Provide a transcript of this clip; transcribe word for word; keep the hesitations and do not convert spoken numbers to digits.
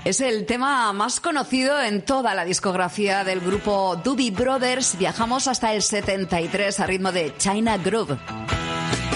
Es el tema más conocido en toda la discografía del grupo Doobie Brothers. Viajamos hasta el setenta y tres a ritmo de China Groove.